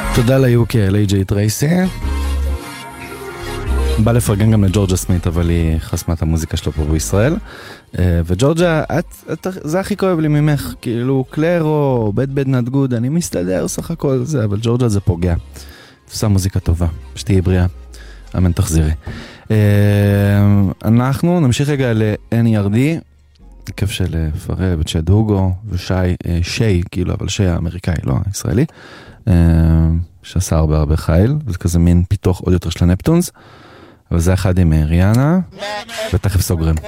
תודה ליוקי, ליג'י טרייסי. בא לפרגן גם לג'ורג'ה סמית, אבל היא חסמה את המוזיקה שלו פה בישראל. וג'ורג'ה, זה הכי כואב לי ממך, כאילו קלרו, בד נט גוד, אני מסתדר סך הכל זה, אבל ג'ורג'ה זה פוגע. עושה מוזיקה טובה, שתהי בריאה, אמן תחזירי. אנחנו נמשיך רגע ל-NERD, כיף של פרב, צ'ד הוגו ושי, כאילו, אבל שי האמריקאי, לא הישראלי, שעשה הרבה חייל, זה כזה מין פיתוח עוד יותר של הנפטונס, אבל זה אחד עם ריאנה, ותכף סוגרים.